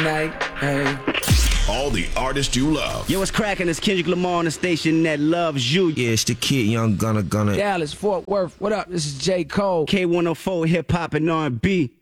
night, hey. All the artists you love. Yo, what's cracking? It's Kendrick Lamar on the station that loves you. Yeah, it's the kid, Young Gunna. Dallas, Fort Worth, what up? This is J. Cole. K104, hip hop and R&B.